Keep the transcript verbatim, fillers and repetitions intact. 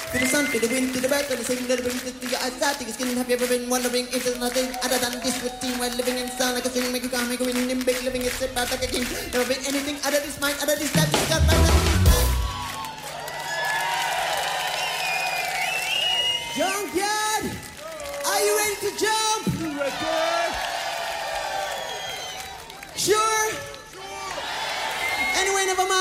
To the sun, to the wind, to the bird, to the sing, to the breeze, to your eyes, to your skin. Have you ever been wondering if there's nothing other than this routine? While living in sound like a string, make you calm, make you win, in big living, it's about like a king. Never been anything other than this mind, other than this that, this got my Junkyard, are you ready to jump? Sure? Anyway, never mind.